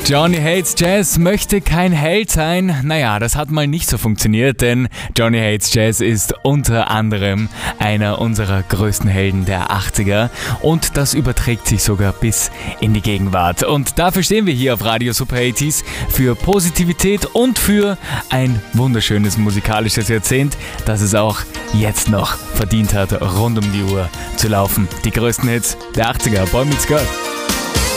Johnny Hates Jazz möchte kein Held sein. Naja, das hat mal nicht so funktioniert, denn Johnny Hates Jazz ist unter anderem einer unserer größten Helden der 80er und das überträgt sich sogar bis in die Gegenwart. Und dafür stehen wir hier auf Radio Super 80s für Positivität und für ein wunderschönes musikalisches Jahrzehnt, das es auch jetzt noch verdient hat, rund um die Uhr zu laufen. Die größten Hits der 80er, Boy Meets Girl.